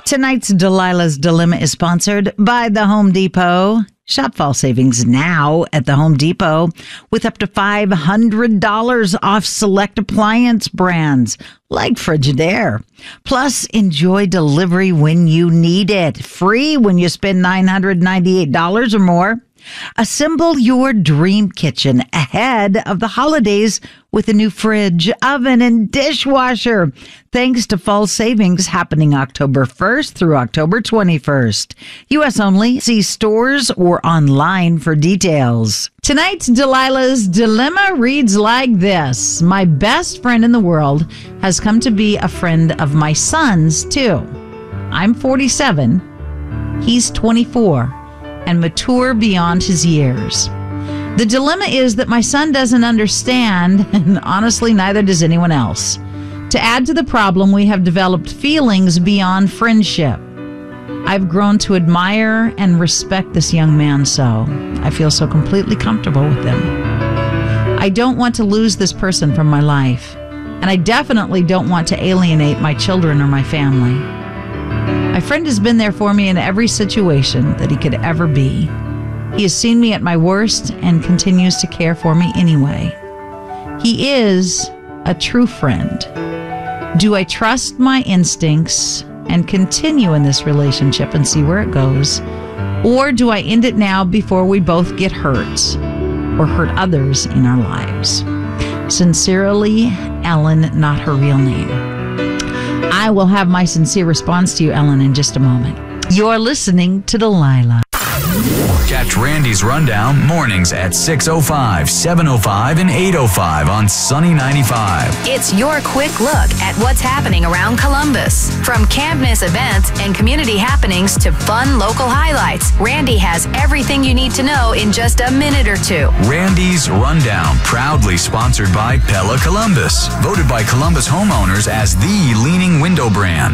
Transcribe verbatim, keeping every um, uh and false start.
Tonight's Delilah's Dilemma is sponsored by the Home Depot. Shop fall savings now at the Home Depot with up to five hundred dollars off select appliance brands like Frigidaire. Plus, enjoy delivery when you need it. Free when you spend nine hundred ninety-eight dollars or more. Assemble your dream kitchen ahead of the holidays with a new fridge, oven, and dishwasher. Thanks to fall savings happening October first through October twenty-first. U S only. See stores or online for details. Tonight's Delilah's Dilemma reads like this. My best friend in the world has come to be a friend of my son's, too. I'm forty-seven. He's twenty-four. And mature beyond his years. The dilemma is that my son doesn't understand, and honestly, neither does anyone else. To add to the problem, we have developed feelings beyond friendship. I've grown to admire and respect this young man so. I feel so completely comfortable with him. I don't want to lose this person from my life, and I definitely don't want to alienate my children or my family. My friend has been there for me in every situation that he could ever be. He has seen me at my worst and continues to care for me anyway. He is a true friend. Do I trust my instincts and continue in this relationship and see where it goes? Or do I end it now before we both get hurt or hurt others in our lives? Sincerely, Ellen, not her real name. I will have my sincere response to you, Ellen, in just a moment. You're listening to Delilah. Catch Randy's Rundown mornings at six oh five, seven oh five, and eight oh five on Sunny ninety-five. It's your quick look at what's happening around Columbus. From campus events and community happenings to fun local highlights, Randy has everything you need to know in just a minute or two. Randy's Rundown, proudly sponsored by Pella Columbus, voted by Columbus homeowners as the leading window brand.